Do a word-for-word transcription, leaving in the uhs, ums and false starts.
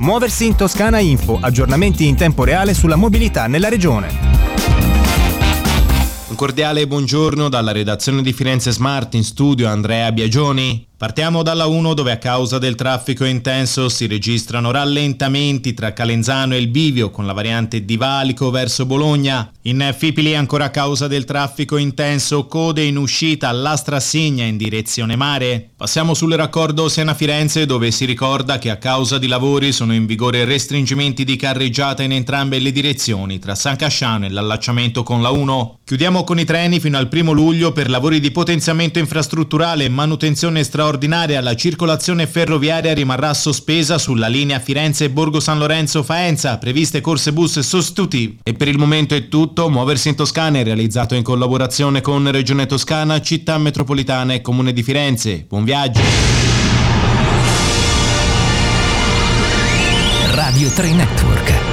Muoversi in Toscana Info, aggiornamenti in tempo reale sulla mobilità nella regione. Un cordiale buongiorno dalla redazione di Firenze Smart, in studio Andrea Biagioni. Partiamo dalla uno, dove a causa del traffico intenso si registrano rallentamenti tra Calenzano e il Bivio con la variante di Valico verso Bologna. In Fipili, ancora a causa del traffico intenso, code in uscita all'Astrassigna in direzione mare. Passiamo sul raccordo Siena-Firenze, dove si ricorda che a causa di lavori sono in vigore restringimenti di carreggiata in entrambe le direzioni tra San Casciano e l'allacciamento con la uno. Chiudiamo con i treni fino al primo luglio per lavori di potenziamento infrastrutturale e manutenzione straordinaria. La circolazione ferroviaria rimarrà sospesa sulla linea Firenze-Borgo San Lorenzo-Faenza, previste corse bus sostitutivi. E per il momento è tutto. Muoversi in Toscana è realizzato in collaborazione con Regione Toscana, Città Metropolitana e Comune di Firenze. Buon viaggio. Radio tre Network.